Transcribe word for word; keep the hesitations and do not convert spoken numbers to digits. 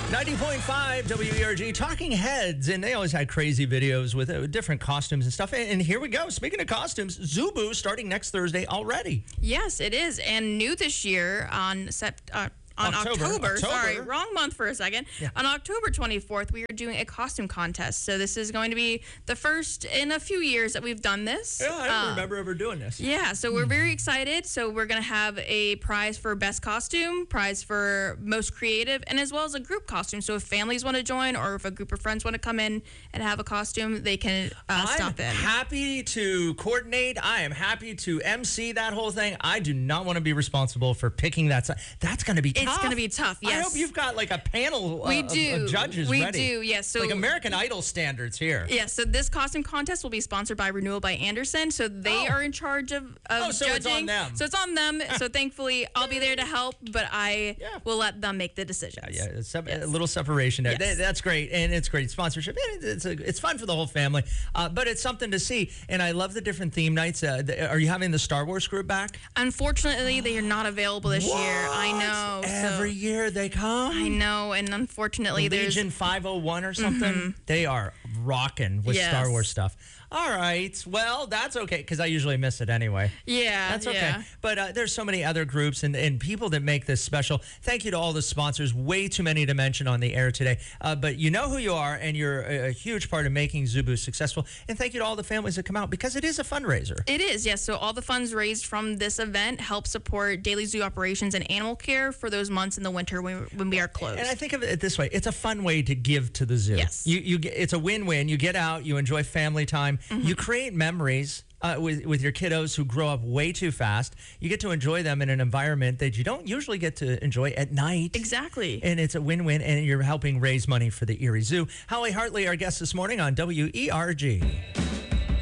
ninety point five W E R G, Talking Heads, and they always had crazy videos with uh, different costumes and stuff. And, and here we go. Speaking of costumes, Zubu starting next Thursday already. Yes, it is. And new this year on sept- uh, on October, October, October. sorry, wrong month for a second. Yeah. On October twenty-fourth, we are doing a costume contest. So this is going to be the first in a few years that we've done this. Yeah, I don't Uh, remember ever doing this. Yeah, so we're very excited. So we're going to have a prize for best costume, prize for most creative, and as well as a group costume. So if families want to join or if a group of friends want to come in and have a costume, they can uh, stop I'm in. happy to coordinate. I am happy to M C that whole thing. I do not want to be responsible for picking that. si- That's going to be tough. It's going to be tough, yes. I hope you've got like a panel uh, We of- do. Of, judges we ready. do, yes. So like American Idol standards here. Yeah, so this costume contest will be sponsored by Renewal by Anderson. So they Oh. are in charge of, of Oh, so judging. it's on them. So it's on them. So thankfully, I'll be there to help, but I Yeah. will let them make the decisions. Yeah, it's sep- Yes. a little separation there. Yes. That- That's great, and it's great sponsorship. And it's a, it's fun for the whole family, uh, but it's something to see. And I love the different theme nights. Uh, the, are you having the Star Wars group back? Unfortunately, they are not available this year. I What? know. so- Every year they come. I know, and unfortunately, there's Legion five oh one or something. They are rocking with Yes. Star Wars stuff. All right. Well, that's okay because I usually miss it anyway. yeah, That's okay. yeah. But uh, there's so many other groups and, and people that make this special. Thank you to all the sponsors. Way too many to mention on the air today. Uh, but you know who you are, and you're a, a huge part of making Zubu successful. And thank you to all the families that come out because it is a fundraiser. It is, yes. So all the funds raised from this event help support daily zoo operations and animal care for those months in the winter when, when we are closed. And I think of it this way: it's a fun way to give to the zoo. Yes. you you get, it's a win-win. You get out, you enjoy family time, Mm-hmm. you create memories. Uh, with, with your kiddos who grow up way too fast. You get to enjoy them in an environment that you don't usually get to enjoy at night. Exactly. And it's a win-win, and you're helping raise money for the Erie Zoo. Holly Hartley, our guest this morning on W E R G.